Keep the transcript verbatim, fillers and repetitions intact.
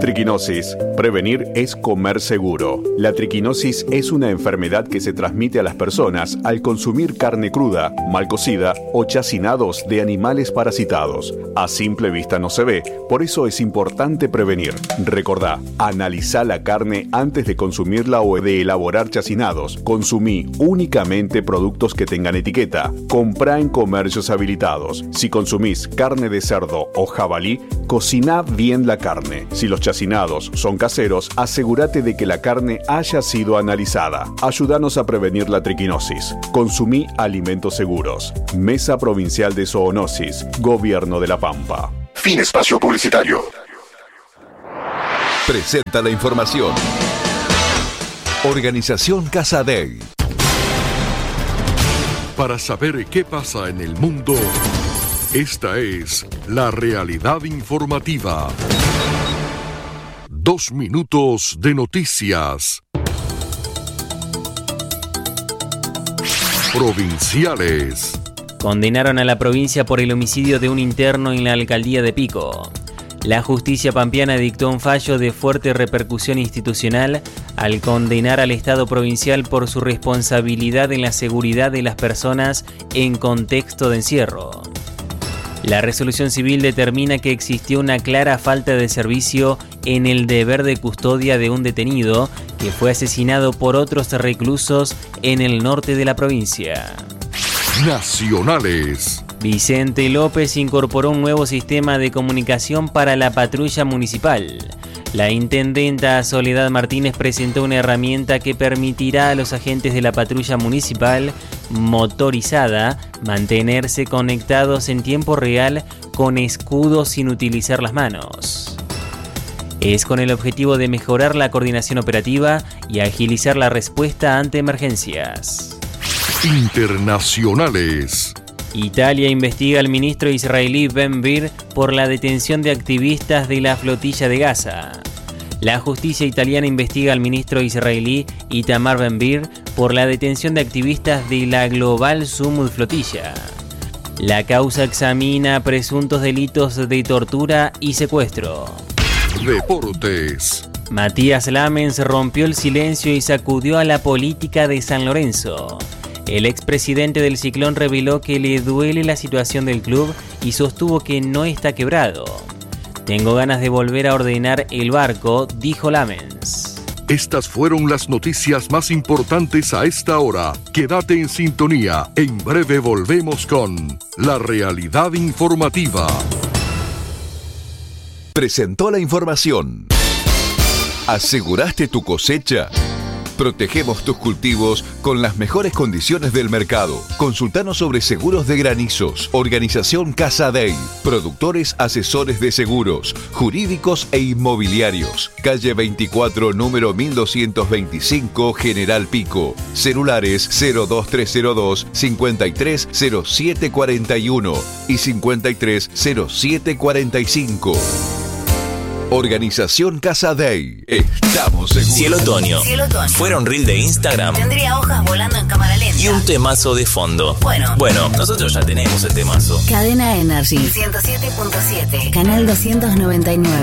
Triquinosis. Prevenir es comer seguro. La triquinosis es una enfermedad que se transmite a las personas al consumir carne cruda, mal cocida o chacinados de animales parasitados. A simple vista no se ve, por eso es importante prevenir. Recordá, analizá la carne antes de consumirla o de elaborar chacinados. Consumí únicamente productos que tengan etiqueta. Comprá en comercios habilitados. Si consumís carne de cerdo o jabalí, cociná bien la carne. Si los chacinados son caseros, asegúrate de que la carne haya sido analizada. Ayúdanos a prevenir la triquinosis. Consumí alimentos seguros. Mesa Provincial de Zoonosis, Gobierno de La Pampa. Fin espacio publicitario. Presenta la información. Organización Casadei. Para saber qué pasa en el mundo, esta es la realidad informativa. Dos minutos de noticias. Provinciales. Condenaron a la provincia por el homicidio de un interno en la alcaldía de Pico. La justicia pampeana dictó un fallo de fuerte repercusión institucional al condenar al Estado provincial por su responsabilidad en la seguridad de las personas en contexto de encierro. La resolución civil determina que existió una clara falta de servicio en el deber de custodia de un detenido que fue asesinado por otros reclusos en el norte de la provincia. Nacionales. Vicente López incorporó un nuevo sistema de comunicación para la patrulla municipal. La intendenta Soledad Martínez presentó una herramienta que permitirá a los agentes de la patrulla municipal motorizada mantenerse conectados en tiempo real con escudos sin utilizar las manos. Es con el objetivo de mejorar la coordinación operativa y agilizar la respuesta ante emergencias. Internacionales. Italia investiga al ministro israelí Ben-Gvir por la detención de activistas de la flotilla de Gaza. La justicia italiana investiga al ministro israelí Itamar Ben-Gvir por la detención de activistas de la Global Sumud Flotilla. La causa examina presuntos delitos de tortura y secuestro. Deportes. Matías Lamens rompió el silencio y sacudió a la política de San Lorenzo. El expresidente del Ciclón reveló que le duele la situación del club y sostuvo que no está quebrado. Tengo ganas de volver a ordenar el barco, dijo Lamens. Estas fueron las noticias más importantes a esta hora. Quédate en sintonía. En breve volvemos con La Realidad Informativa. Presentó la información. ¿Aseguraste tu cosecha? Protegemos tus cultivos con las mejores condiciones del mercado. Consultanos sobre seguros de granizos. Organización Casadei. Productores asesores de seguros, jurídicos e inmobiliarios. Calle veinticuatro, número mil doscientos veinticinco, General Pico. Celulares cero dos tres cero dos, cincuenta y tres cero siete cuarenta y uno y cincuenta y tres cero siete cuarenta y cinco. Organización Casadei. Estamos seguros. Cielo Otoño. Cielo Otoño. Fuera un reel de Instagram. Tendría hojas volando en cámara lenta. Y un temazo de fondo. Bueno. Bueno, nosotros ya tenemos el temazo. Cadena Energy. ciento siete punto siete. Canal doscientos noventa y nueve.